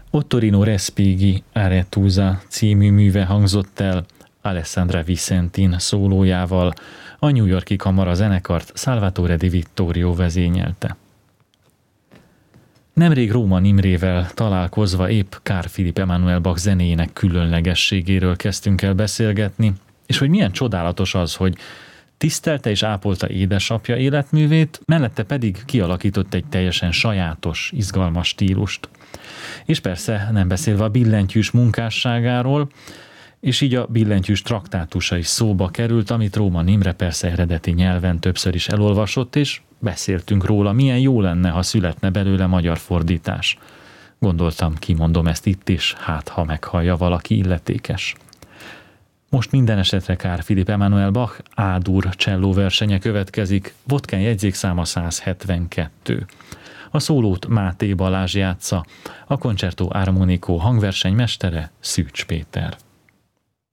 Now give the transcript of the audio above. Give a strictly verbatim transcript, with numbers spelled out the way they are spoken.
Ottorino Respighi Aretusa című műve hangzott el Alessandra Vicentin szólójával, a New York-i kamara zenekart Salvatore Di Vittorio vezényelte. Nemrég Róman Imrével találkozva épp Carl Philipp Emanuel Bach zenéjének különlegességéről kezdtünk el beszélgetni, és hogy milyen csodálatos az, hogy tisztelte és ápolta édesapja életművét, mellette pedig kialakított egy teljesen sajátos, izgalmas stílust. És persze nem beszélve a billentyűs munkásságáról, és így a billentyűs traktátusa is szóba került, amit Róman Imre persze eredeti nyelven többször is elolvasott, és beszéltünk róla, milyen jó lenne, ha születne belőle magyar fordítás. Gondoltam, kimondom ezt itt is, hát ha meghallja valaki illetékes. Most minden esetre Carl Philipp Emanuel Bach A-dur cselló versenye következik, Vodkán jegyzékszáma száz hetvenkettő. A szólót Máté Balázs játsza, a Concerto Armonico hangversenymestere Szűcs Péter.